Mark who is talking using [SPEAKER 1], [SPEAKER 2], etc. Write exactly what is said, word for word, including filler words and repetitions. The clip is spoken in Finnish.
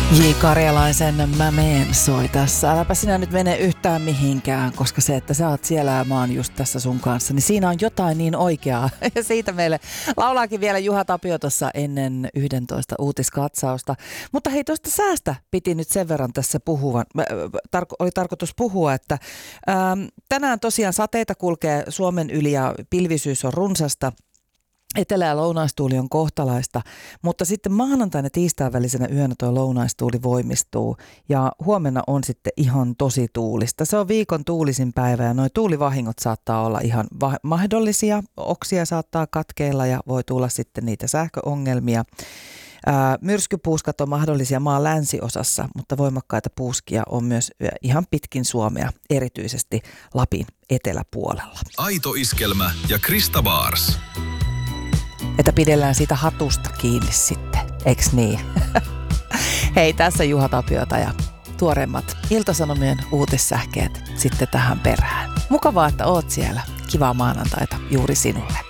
[SPEAKER 1] J. Karjalaisen Mä meen soi tässä. Äläpä sinä nyt mene yhtään mihinkään, koska se, että sä oot siellä ja mä oon just tässä sun kanssa, niin siinä on jotain niin oikeaa. Ja siitä meille laulaakin vielä Juha Tapio tuossa ennen yksitoista uutiskatsausta. Mutta hei, tuosta säästä piti nyt sen verran tässä puhua. Tarko- oli tarkoitus puhua, että ähm, tänään tosiaan sateita kulkee Suomen yli ja pilvisyys on runsasta. Etelä- ja lounaistuuli on kohtalaista, mutta sitten maanantaina ja tiistain välisenä yönä tuo lounaistuuli voimistuu ja huomenna on sitten ihan tosi tuulista. Se on viikon tuulisin päivä ja nuo tuulivahingot saattaa olla ihan va- mahdollisia. Oksia saattaa katkeilla ja voi tulla sitten niitä sähköongelmia. Ää, myrskypuuskat on mahdollisia maan länsiosassa, mutta voimakkaita puuskia on myös ihan pitkin Suomea, erityisesti Lapin eteläpuolella.
[SPEAKER 2] Aito Iskelmä ja Krista Baars.
[SPEAKER 1] Että pidellään siitä hatusta kiinni sitten, eiks niin? Hei, tässä Juha Tapiota ja tuoreimmat Ilta-Sanomien uutissähkeet sitten tähän perään. Mukavaa, että oot siellä. Kivaa maanantaita juuri sinulle.